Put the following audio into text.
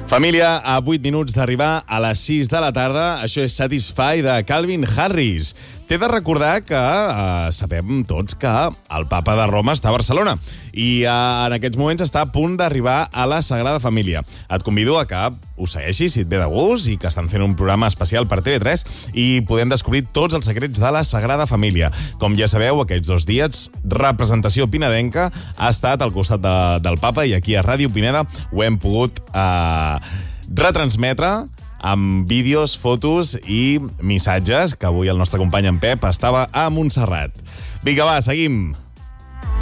Família, a 8 minuts d'arribar a les 6 de la tarda, això és Satisfy de Calvin Harris. T'he de recordar que sabem tots que el papa de Roma està a Barcelona i en aquests moments està a punt d'arribar a la Sagrada Família. Et convido a que ho segueixis, si et ve de gust, i que estan fent un programa especial per TV3 i podem descobrir tots els secrets de la Sagrada Família. Com ja sabeu, aquests 2 dies, representació pinedenca ha estat al costat del papa i aquí a Ràdio Pineda ho hem pogut retransmetre amb vídeos, fotos i missatges, que avui el nostre company en Pep estava a Montserrat. Vinga, va, seguim.